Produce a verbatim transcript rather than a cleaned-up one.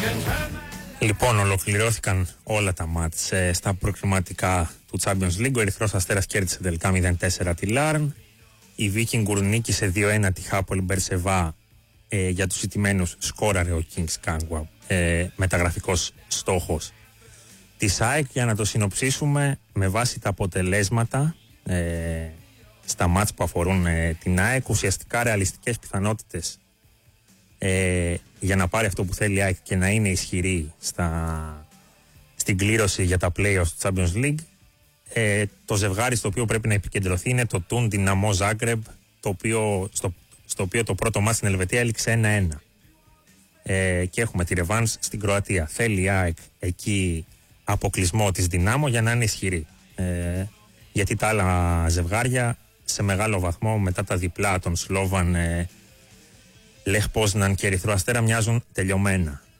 Λοιπόν, ολοκληρώθηκαν όλα τα μάτς ε, στα προκριματικά του Champions League. Ο Ερυθρός Αστέρας κέρδισε τελικά μηδέν τέσσερα τη Λάρν. Η Βίκινγκουρ νίκησε δύο ένα τη Χάπολ Μπερσεβά. Ε, για τους ηττημένους σκόραρε ο Kings Kangwa, ε, μεταγραφικός στόχος της ΑΕΚ. Για να το συνοψίσουμε με βάση τα αποτελέσματα ε, στα μάτς που αφορούν ε, την ΑΕΚ, ουσιαστικά ρεαλιστικές πιθανότητες ε, για να πάρει αυτό που θέλει η ΑΕΚ και να είναι ισχυρή στα, στην κλήρωση για τα play-offs του Champions League. Ε, το ζευγάρι στο οποίο πρέπει να επικεντρωθεί είναι το Τουν Δυναμό Ζάγκρεμπ, το οποίο, στο, στο οποίο το πρώτο μάτς στην Ελβετία έληξε ένα ένα. Ε, και έχουμε τη ρεβάνς στην Κροατία. Θέλει η ΑΕΚ εκεί αποκλεισμό της Δυνάμω για να είναι ισχυρή. Ε, γιατί τα άλλα ζευγάρια σε μεγάλο βαθμό μετά τα διπλά των Σλόβαν, ε, Λεχ Πόσναν και Ερυθρό Αστέρα μοιάζουν τελειωμένα.